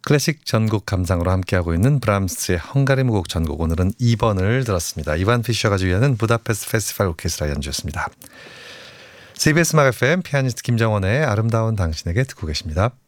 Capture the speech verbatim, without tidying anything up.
클래식 전곡 감상으로 함께하고 있는 브람스의 헝가리 무곡 전곡, 오늘은 이 번을 들었습니다. 이반 피셔가 주의하는 부다페스트 페스티벌 오케스트라 연주였습니다. 씨비에스 음악 에프엠 피아니스트 김정원의 아름다운 당신에게 듣고 계십니다.